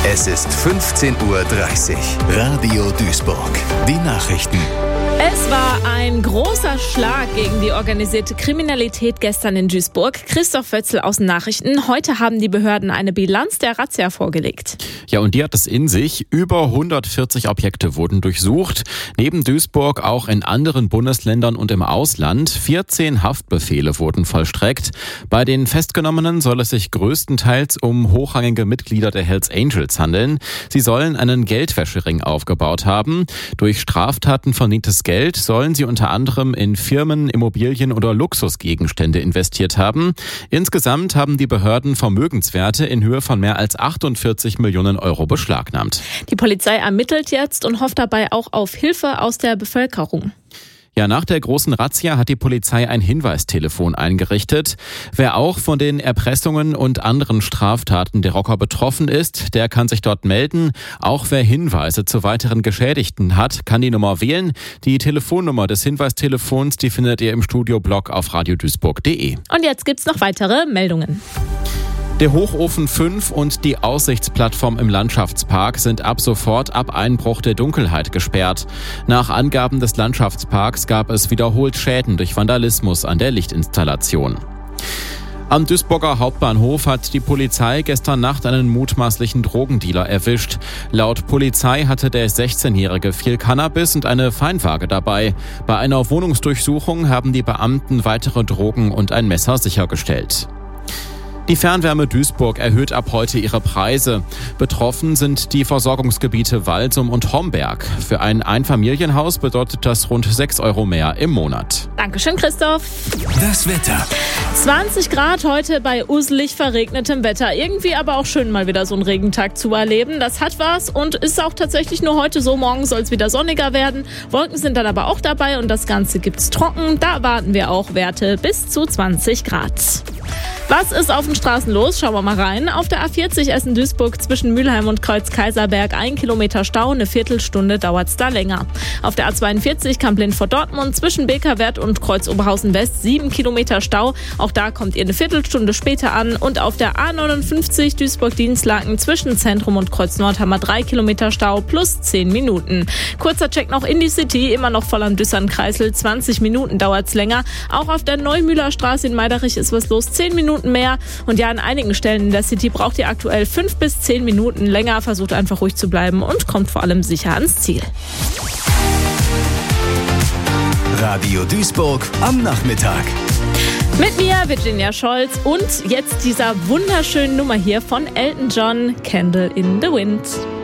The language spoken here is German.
Es ist 15:30 Uhr. Radio Duisburg. Die Nachrichten. Es war ein großer Schlag gegen die organisierte Kriminalität gestern in Duisburg. Christoph Wötzl aus den Nachrichten. Heute haben die Behörden eine Bilanz der Razzia vorgelegt. Ja, und die hat es in sich. Über 140 Objekte wurden durchsucht. Neben Duisburg auch in anderen Bundesländern und im Ausland. 14 Haftbefehle wurden vollstreckt. Bei den Festgenommenen soll es sich größtenteils um hochrangige Mitglieder der Hells Angels handeln. Sie sollen einen Geldwäschering aufgebaut haben. Durch Straftaten verdientes Geld sollen sie unter anderem in Firmen, Immobilien oder Luxusgegenstände investiert haben. Insgesamt haben die Behörden Vermögenswerte in Höhe von mehr als 48 Millionen Euro beschlagnahmt. Die Polizei ermittelt jetzt und hofft dabei auch auf Hilfe aus der Bevölkerung. Ja, nach der großen Razzia hat die Polizei ein Hinweistelefon eingerichtet. Wer auch von den Erpressungen und anderen Straftaten der Rocker betroffen ist, der kann sich dort melden. Auch wer Hinweise zu weiteren Geschädigten hat, kann die Nummer wählen. Die Telefonnummer des Hinweistelefons, die findet ihr im Studioblog auf radioduisburg.de. Und jetzt gibt's noch weitere Meldungen. Der Hochofen 5 und die Aussichtsplattform im Landschaftspark sind ab sofort ab Einbruch der Dunkelheit gesperrt. Nach Angaben des Landschaftsparks gab es wiederholt Schäden durch Vandalismus an der Lichtinstallation. Am Duisburger Hauptbahnhof hat die Polizei gestern Nacht einen mutmaßlichen Drogendealer erwischt. Laut Polizei hatte der 16-Jährige viel Cannabis und eine Feinwaage dabei. Bei einer Wohnungsdurchsuchung haben die Beamten weitere Drogen und ein Messer sichergestellt. Die Fernwärme Duisburg erhöht ab heute ihre Preise. Betroffen sind die Versorgungsgebiete Walsum und Homberg. Für ein Einfamilienhaus bedeutet das rund 6 Euro mehr im Monat. Dankeschön, Christoph. Das Wetter. 20 Grad heute bei uselig verregnetem Wetter. Irgendwie aber auch schön, mal wieder so einen Regentag zu erleben. Das hat was und ist auch tatsächlich nur heute so. Morgen soll es wieder sonniger werden. Wolken sind dann aber auch dabei und das Ganze gibt's trocken. Da erwarten wir auch Werte bis zu 20 Grad. Was ist auf den Straßen los? Schauen wir mal rein. Auf der A40 Essen-Duisburg zwischen Mülheim und Kreuz-Kaiserberg 1 Kilometer Stau, eine Viertelstunde dauert's da länger. Auf der A42 Kamp-Lindfort-Dortmund zwischen Bekerwert und Kreuz-Oberhausen-West 7 Kilometer Stau. Auch da kommt ihr eine Viertelstunde später an. Und auf der A59 Duisburg-Dienstlaken zwischen Zentrum und Kreuz-Nord haben wir 3 Kilometer Stau plus 10 Minuten. Kurzer Check noch in die City, immer noch voll am Düssern-Kreisel, 20 Minuten dauert's länger. Auch auf der Neumühler Straße in Meiderich ist was los, 10 Minuten mehr. Und ja, an einigen Stellen in der City braucht ihr aktuell 5 bis 10 Minuten länger. Versucht einfach ruhig zu bleiben und kommt vor allem sicher ans Ziel. Radio Duisburg am Nachmittag. Mit mir Virginia Scholz und jetzt dieser wunderschönen Nummer hier von Elton John, Candle in the Wind.